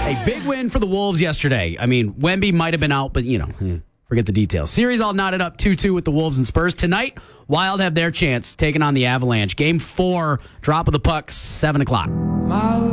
A big win for the Wolves yesterday. I mean, Wemby might have been out, but, forget the details. Series all knotted up 2-2 with the Wolves and Spurs. Tonight, Wild have their chance taking on the Avalanche. Game 4, drop of the puck, 7 o'clock.